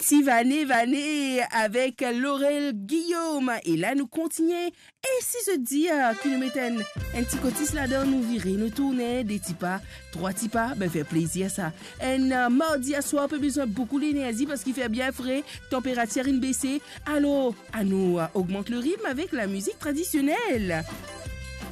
Ti Vané avec Laurel Guillaume. Et là, nous continuons. Et si je dis que nous mettons un petit cotis là-dedans, nous virer, nous tourner des petits pas, 3 petits pas, ben fait plaisir ça. Un mardi à soir, peut besoin beaucoup d'énergie parce qu'il fait bien frais, température une baissée. Alors, à nous augmente le rythme avec la musique traditionnelle.